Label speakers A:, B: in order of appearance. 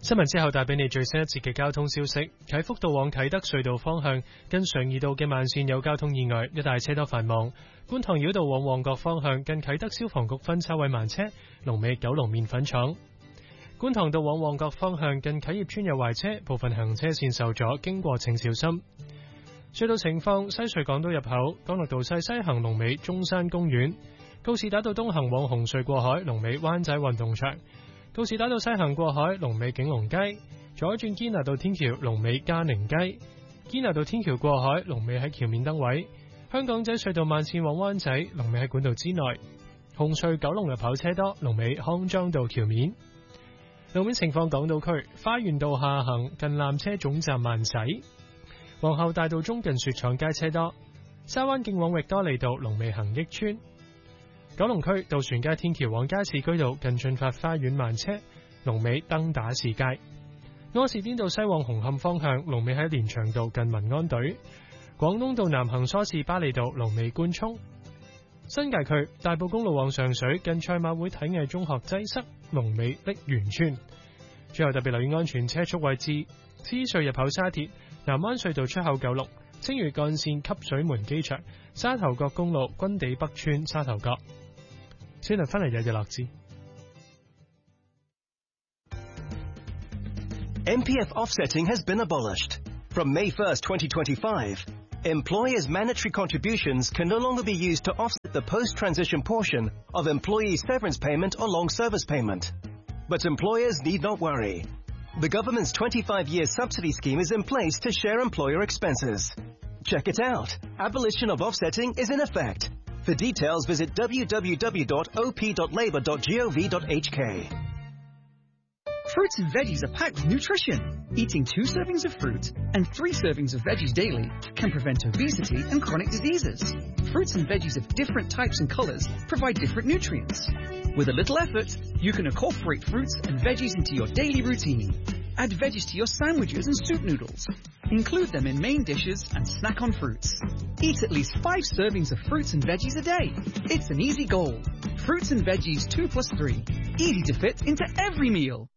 A: 新聞之後帶俾你最新一節嘅交通消息。啟福道往啟德隧道方向近常怡道嘅慢線有交通意外，一帶車多繁忙。觀塘繞道往旺角方向近啟德消防局分叉位慢車，龍尾九龍麵粉廠。觀塘道往旺角方向近啟業邨有壞車，部分行車線受阻，經過請小心。隧道情況：西隧港島入口，干諾道西行龍尾中山公園；告士打道東行往紅隧過海，龍尾灣仔運動場；告士打道西行過海，龍尾景隆街；左轉堅拿道天橋，龍尾嘉寧街；堅拿道天橋過海，龍尾喺橋面燈位；香港仔隧道慢線往灣仔，龍尾喺管道之內；紅隧九龍入口車多，龍尾康莊道橋面。路面情況：港島區花園道下行近纜車總站慢駛。皇后大道中近雪廠街車多，沙灣徑往域多利道龍尾恒益村；九龍區渡船街天橋往加士居道近駿發花園慢車，龍尾登打士街；柯士甸道西往紅磡方向龍尾喺連翔道近民安隊；廣東道南行梳士巴利道龍尾官涌；新界區大埔公路往上水近賽馬會體藝中學擠塞，龍尾瀝源村。最後特別留意安全車速位置：獅隧入口沙鐵、南灣隧道出口九龍、青嶼幹線汲水門機場、沙頭角公路軍地北村沙頭角。先嚟返嚟日日樂誌。
B: MPF offsetting has been abolished. From May 1st, 2025, employers' mandatory contributions can no longer be used to offset the post-transition portion of employee severance payment or long service payment. But employers need not worry. The government's 25-year subsidy scheme is in place to share employer expenses. Check it out. Abolition of offsetting is in effect. For details, visit www.op.labour.gov.hk.
C: Fruits and veggies are packed with nutrition. Eating 2 servings of fruit and 3 servings of veggies daily can prevent obesity and chronic diseases. Fruits and veggies of different types and colors provide different nutrients. With a little effort, you can incorporate fruits and veggies into your daily routine. Add veggies to your sandwiches and soup noodles. Include them in main dishes and snack on fruits. Eat at least 5 servings of fruits and veggies a day. It's an easy goal. Fruits and veggies 2+3. Easy to fit into every meal.